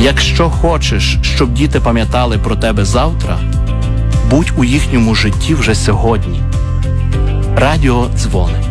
Якщо хочеш, щоб діти пам'ятали про тебе завтра, будь у їхньому житті вже сьогодні. Радіо Дзвоник.